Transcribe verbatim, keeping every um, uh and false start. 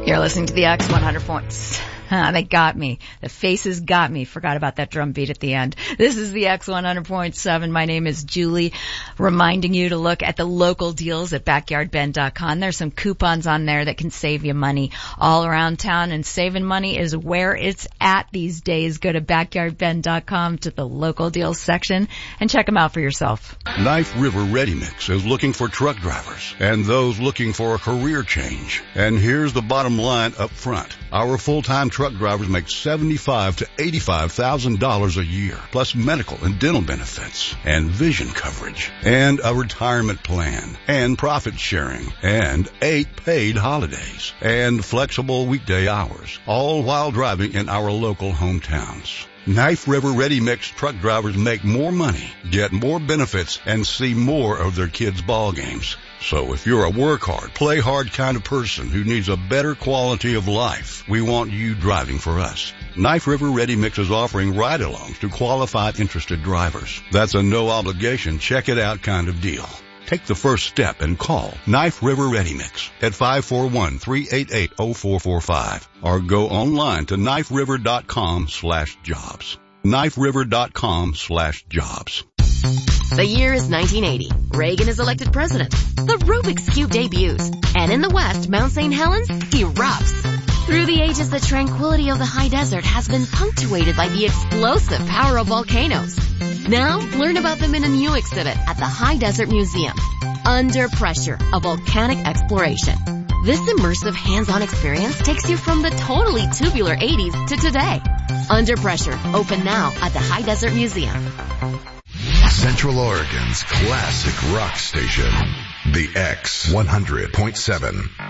You're listening to the X one hundred points. Ah, they got me. The faces got me. Forgot about that drum beat at the end. This is the X one hundred point seven. My name is Julie, reminding you to look at the local deals at backyard ben dot com. There's some coupons on there that can save you money all around town, and saving money is where it's at these days. Go to backyard ben dot com to the local deals section and check them out for yourself. Knife River Ready Mix is looking for truck drivers and those looking for a career change. And here's the bottom line up front. Our full-time truck drivers make seventy-five thousand to eighty-five thousand dollars a year, plus medical and dental benefits, and vision coverage, and a retirement plan, and profit sharing, and eight paid holidays, and flexible weekday hours, all while driving in our local hometowns. Knife River Ready Mix truck drivers make more money, get more benefits, and see more of their kids' ball games. So if you're a work hard, play hard kind of person who needs a better quality of life, we want you driving for us. Knife River Ready Mix is offering ride-alongs to qualified interested drivers. That's a no-obligation, check-it-out kind of deal. Take the first step and call Knife River Ready Mix at five four one, three eight eight, zero four four five or go online to knife river dot com slash jobs. knife river dot com slash jobs. The year is nineteen eighty. Reagan is elected president. The Rubik's Cube debuts. And in the West, Mount Saint Helens erupts. Through the ages, the tranquility of the high desert has been punctuated by the explosive power of volcanoes. Now, learn about them in a new exhibit at the High Desert Museum. Under Pressure, a volcanic exploration. This immersive hands-on experience takes you from the totally tubular eighties to today. Under Pressure, open now at the High Desert Museum. Central Oregon's classic rock station, the X one hundred point seven.